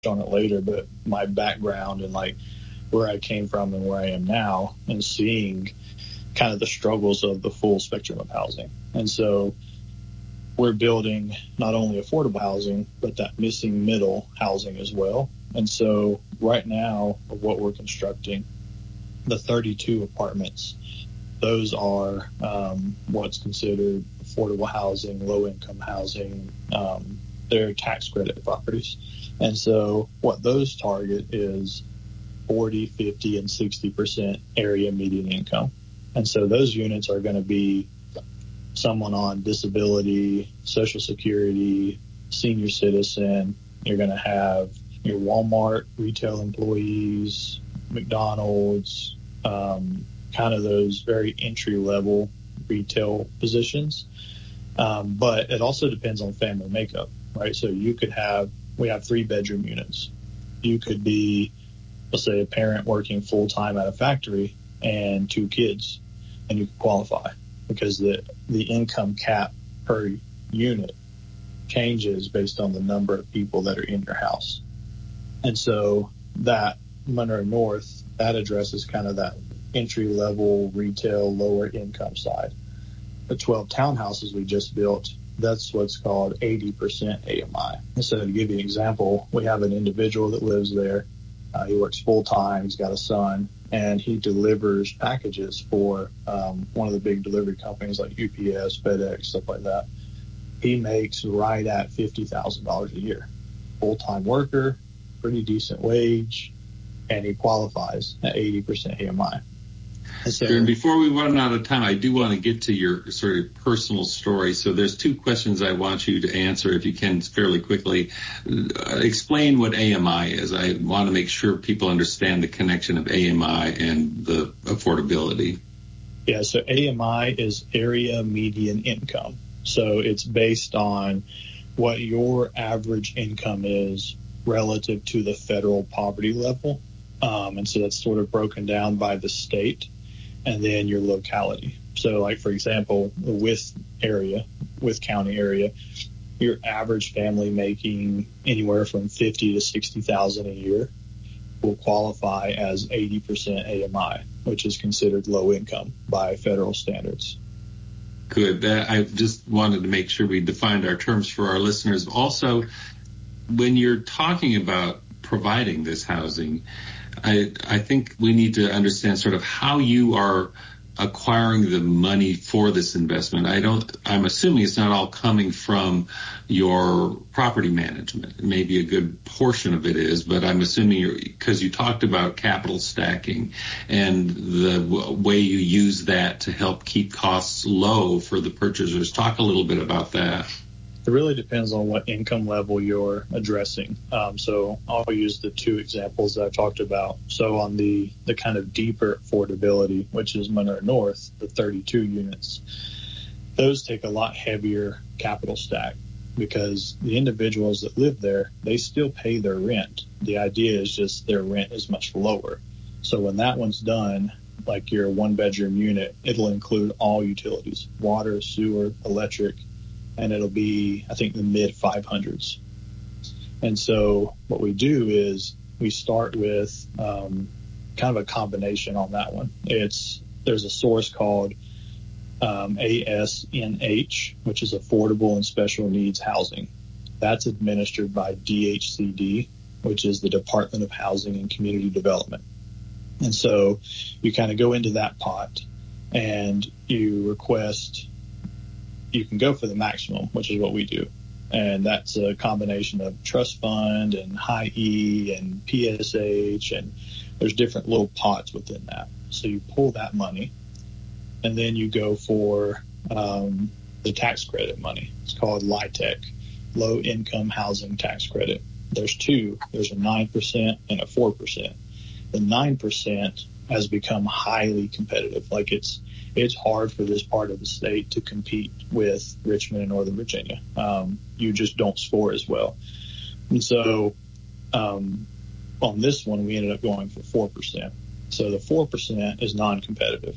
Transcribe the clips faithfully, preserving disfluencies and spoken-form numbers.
on it later, but my background and like where I came from and where I am now, and seeing kind of the struggles of the full spectrum of housing. And so we're building not only affordable housing, but that missing middle housing as well. And so right now, what we're constructing, the thirty-two apartments, those are um, what's considered affordable housing, low-income housing. Um, they're tax credit properties. And so what those target is forty, fifty, and sixty percent area median income. And so those units are going to be someone on disability, Social Security, senior citizen. You're going to have your Walmart retail employees, McDonald's, um, kind of those very entry-level retail positions. Um, but it also depends on family makeup, right? So you could have, we have three-bedroom units. You could be, let's say, a parent working full-time at a factory and two kids, and you could qualify because the, the income cap per unit changes based on the number of people that are in your house. And so that Monroe North, that addresses kind of that entry-level retail, lower income side. The twelve townhouses we just built, that's what's called eighty percent A M I. And so to give you an example, we have an individual that lives there. Uh, he works full-time. He's got a son, and he delivers packages for um, one of the big delivery companies like U P S, FedEx, stuff like that. He makes right at fifty thousand dollars a year. Full-time worker, pretty decent wage, and he qualifies at eighty percent A M I. And so, and before we run out of time, I do want to get to your sort of personal story. So there's two questions I want you to answer, if you can, fairly quickly. Uh, explain what A M I is. I want to make sure people understand the connection of A M I and the affordability. Yeah, so A M I is area median income. So it's based on what your average income is relative to the federal poverty level. Um, and so that's sort of broken down by the state and then your locality. So like, for example, the Wythe area, Wythe County area, your average family making anywhere from fifty to sixty thousand a year will qualify as eighty percent A M I, which is considered low income by federal standards. Good. Uh, I just wanted to make sure we defined our terms for our listeners. Also, when you're talking about providing this housing, I, I think we need to understand sort of how you are acquiring the money for this investment. I don't, I'm assuming it's not all coming from your property management. Maybe a good portion of it is, but I'm assuming you're, because you talked about capital stacking and the w- way you use that to help keep costs low for the purchasers. Talk a little bit about that. It really depends on what income level you're addressing. Um, so I'll use the two examples that I talked about. So on the, the kind of deeper affordability, which is Monroe North, the thirty-two units, those take a lot heavier capital stack because the individuals that live there, they still pay their rent. The idea is just their rent is much lower. So when that one's done, like your one bedroom unit, it'll include all utilities, water, sewer, electric, and it'll be, I think, the mid five hundreds. And so what we do is we start with um, kind of a combination on that one. It's there's a source called um, A S N H, which is Affordable and Special Needs Housing. That's administered by D H C D, which is the Department of Housing and Community Development. And so you kind of go into that pot and you request, you can go for the maximum, which is what we do. And that's a combination of trust fund and high E and P S H, and there's different little pots within that. So you pull that money and then you go for um, the tax credit money. It's called L I T E C, Low Income Housing Tax Credit. There's two. There's a nine percent and a four percent. The nine percent has become highly competitive. Like it's it's hard for this part of the state to compete with Richmond and Northern Virginia. Um, you just don't score as well. And so um, on this one, we ended up going for four percent. So the four percent is non-competitive.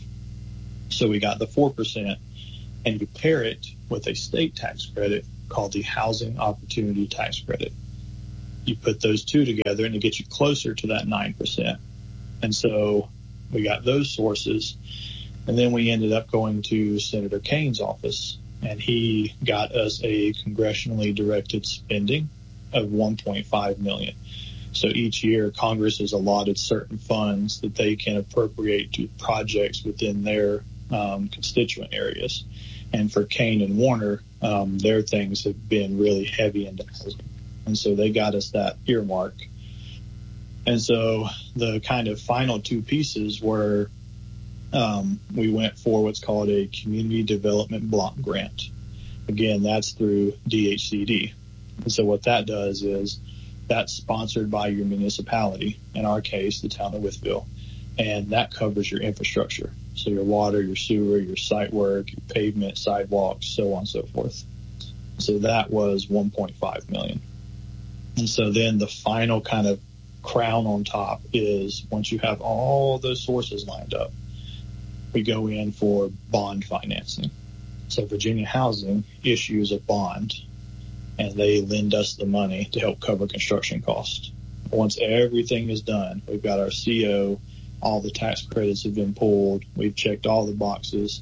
So we got the four percent, and you pair it with a state tax credit called the Housing Opportunity Tax Credit. you put those two together and it gets you closer to that nine percent. And so we got those sources. And then we ended up going to Senator Kane's office, and he got us a congressionally directed spending of one point five million dollars. So each year, Congress has allotted certain funds that they can appropriate to projects within their um, constituent areas. And for Kane and Warner, um, their things have been really heavy into housing. And so they got us that earmark. And so the kind of final two pieces were um, we went for what's called a Community Development Block Grant. Again, that's through D H C D. And so what that does is that's sponsored by your municipality, in our case, the town of Wytheville, and that covers your infrastructure. So your water, your sewer, your site work, your pavement, sidewalks, so on and so forth. So that was one point five million dollars. And so then the final kind of crown on top is once you have all those sources lined up, we go in for bond financing. So Virginia Housing issues a bond, and they lend us the money to help cover construction costs. Once everything is done, we've got our C O, all the tax credits have been pulled, we've checked all the boxes,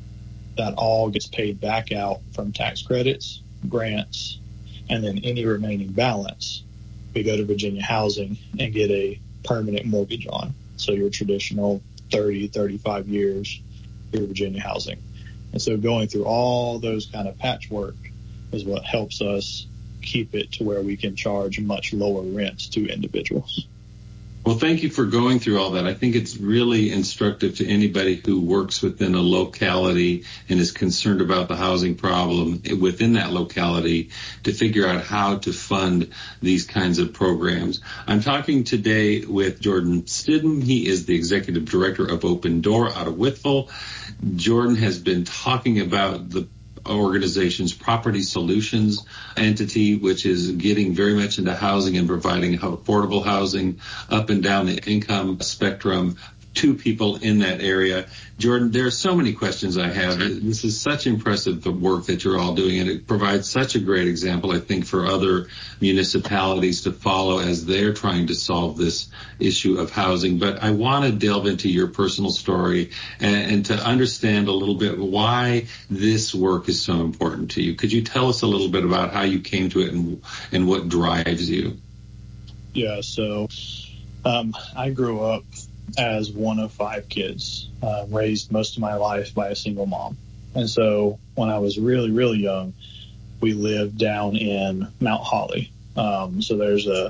that all gets paid back out from tax credits, grants, and then any remaining balance, we go to Virginia Housing and get a permanent mortgage on. So your traditional thirty, thirty-five years, your Virginia Housing. And so going through all those kind of patchwork is what helps us keep it to where we can charge much lower rents to individuals. Well, thank you for going through all that. I think it's really instructive to anybody who works within a locality and is concerned about the housing problem within that locality to figure out how to fund these kinds of programs. I'm talking today with Jordan Stidham. He is the executive director of Open Door out of Wytheville. Jordan has been talking about the organization's Property Solutions entity, which is getting very much into housing and providing affordable housing up and down the income spectrum to people in that area. Jordan, there are so many questions I have. This is such impressive the work that you're all doing, and it provides such a great example, I think, for other municipalities to follow as they're trying to solve this issue of housing. But I want to delve into your personal story and, and to understand a little bit why this work is so important to you. Could you tell us a little bit about how you came to it and, and what drives you? Yeah, so um, I grew up as one of five kids, uh, raised most of my life by a single mom. And so when I was really, really young, we lived down in Mount Holly. Um, so there's a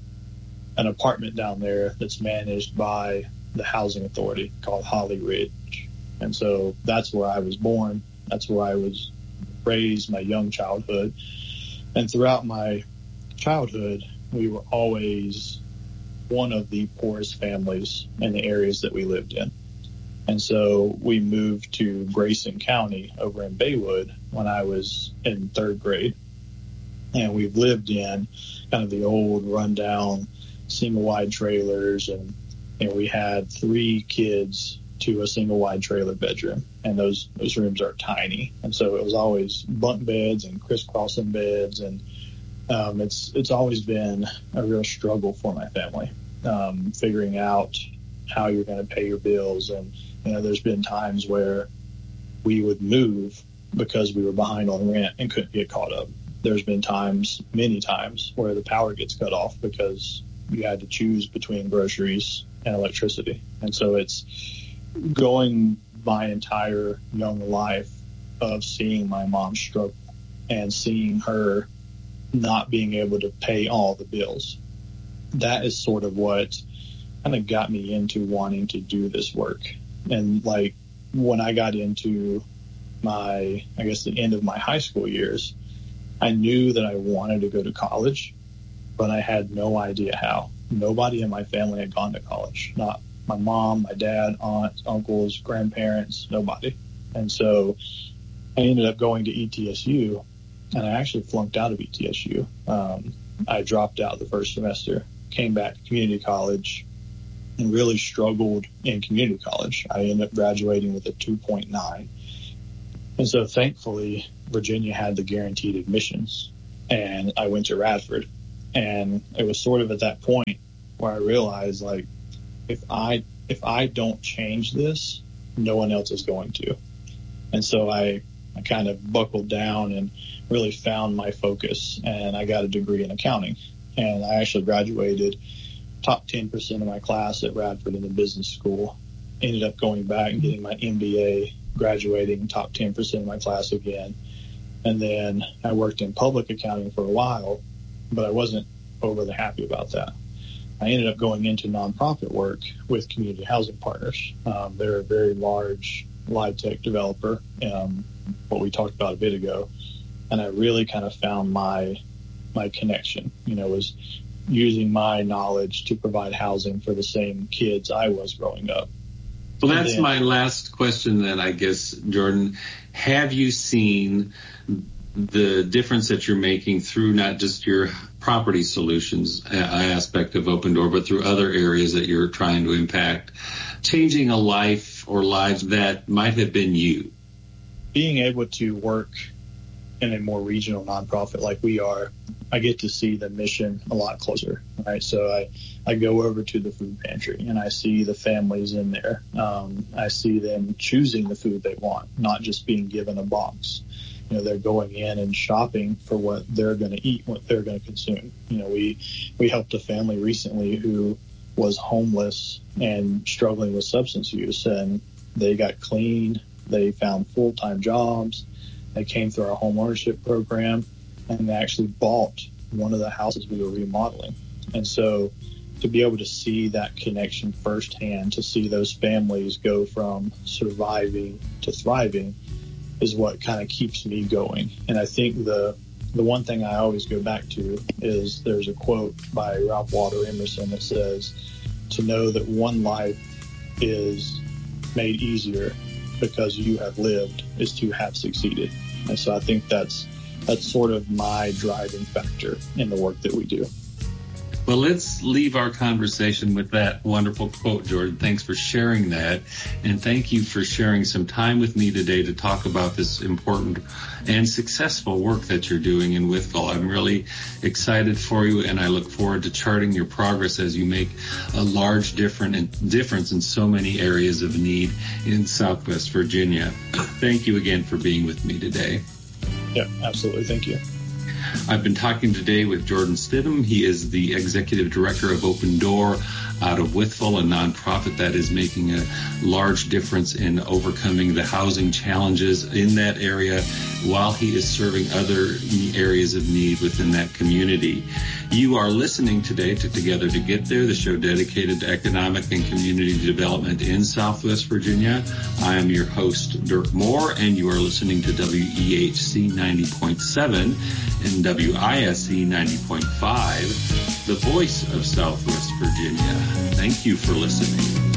an apartment down there that's managed by the housing authority called Holly Ridge. And so that's where I was born. That's where I was raised, my young childhood. And throughout my childhood, we were always one of the poorest families in the areas that we lived in. And so we moved to Grayson County over in Baywood when I was in third grade. And we've lived in kind of the old rundown single wide trailers. And, and we had three kids to a single wide trailer bedroom. And those, those rooms are tiny. And so it was always bunk beds and crisscrossing beds. And Um, it's it's always been a real struggle for my family, um, figuring out how you're going to pay your bills. And, you know, there's been times where we would move because we were behind on rent and couldn't get caught up. There's been times, many times, where the power gets cut off because you had to choose between groceries and electricity. And so it's going my entire young life of seeing my mom struggle and seeing her not being able to pay all the bills. That is sort of what kind of got me into wanting to do this work. And like when I got into my, I guess the end of my high school years, I knew that I wanted to go to college, but I had no idea how. Nobody in my family had gone to college. Not my mom, my dad, aunts, uncles, grandparents, nobody. And so I ended up going to E T S U. And I actually flunked out of E T S U. Um, I dropped out the first semester, came back to community college, and really struggled in community college. I ended up graduating with a two point nine. And so thankfully, Virginia had the guaranteed admissions. And I went to Radford. And it was sort of at that point where I realized, like, if I if I don't change this, no one else is going to. And so I, I kind of buckled down and really found my focus, and I got a degree in accounting. And I actually graduated top ten percent of my class at Radford in the business school. Ended up going back and getting my M B A, graduating top ten percent of my class again. And then I worked in public accounting for a while, but I wasn't overly happy about that. I ended up going into nonprofit work with Community Housing Partners. Um, they're a very large live tech developer, um, what we talked about a bit ago. And I really kind of found my my connection, you know, was using my knowledge to provide housing for the same kids I was growing up. Well, that's then, my last question then, I guess, Jordan. Have you seen the difference that you're making through not just your property solutions aspect of Open Door, but through other areas that you're trying to impact, changing a life or lives that might have been you? Being able to work in a more regional nonprofit like we are, I get to see the mission a lot closer, right? So I, I go over to the food pantry and I see the families in there. Um, I see them choosing the food they want, not just being given a box. You know, they're going in and shopping for what they're going to eat, what they're going to consume. You know, we, we helped a family recently who was homeless and struggling with substance use, and they got clean. They found full-time jobs. They came through our home ownership program, and they actually bought one of the houses we were remodeling. And so to be able to see that connection firsthand, to see those families go from surviving to thriving, is what kind of keeps me going. And I think the the one thing I always go back to is there's a quote by Ralph Waldo Emerson that says, to know that one life is made easier because you have lived is to have succeeded. And so I think that's that's sort of my driving factor in the work that we do. Well, let's leave our conversation with that wonderful quote, Jordan. Thanks for sharing that. And thank you for sharing some time with me today to talk about this important and successful work that you're doing in Wytheville. I'm really excited for you, and I look forward to charting your progress as you make a large different difference in so many areas of need in Southwest Virginia. Thank you again for being with me today. Yeah, absolutely. Thank you. I've been talking today with Jordan Stidham. He is the executive director of Open Door out of Wytheville, a nonprofit that is making a large difference in overcoming the housing challenges in that area while he is serving other areas of need within that community. You are listening today to Together to Get There, the show dedicated to economic and community development in Southwest Virginia. I am your host, Dirk Moore, and you are listening to W E H C ninety point seven and W I S E ninety point five, the voice of Southwest Virginia. Thank you for listening.